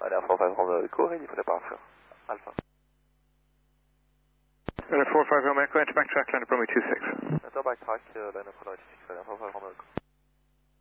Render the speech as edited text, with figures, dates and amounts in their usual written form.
Ryanair 45 Romeo Echo, ready for departure. Alpha. Ryanair 45 Romeo Echo, enter backtrack, land Bromley 26. Enter backtrack, land Bromley 26, Ryanair 45 Romeo Echo.